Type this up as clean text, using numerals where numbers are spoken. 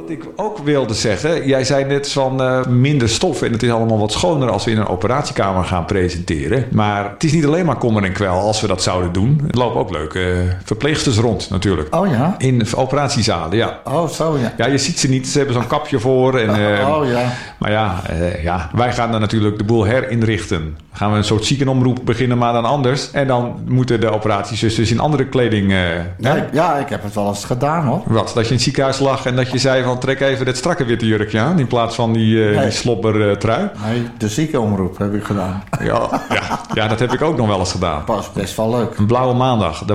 Wat ik ook wilde zeggen, jij zei net van minder stof en het is allemaal wat schoner als we in een operatiekamer gaan presenteren. Maar het is niet alleen maar kommer en kwel als we dat zouden doen. Er lopen ook leuke verpleegsters rond natuurlijk. Oh ja? In operatiezalen, ja. Oh, zo ja. Ja, je ziet ze niet. Ze hebben zo'n kapje voor. En, ja. Maar ja, wij gaan dan natuurlijk de boel herinrichten. Dan gaan we een soort ziekenomroep beginnen, maar dan anders. En dan moeten de operatiezusters in andere kleding... Ja, ik heb het wel eens gedaan hoor. Wat? Dat je in het ziekenhuis lag en dat je zei van trek even dat strakke witte jurkje aan in plaats van die slobbertrui? Nee, de ziekenomroep heb ik gedaan. Ja, dat heb ik ook nog wel eens gedaan. Was best wel leuk. Een blauwe maandag.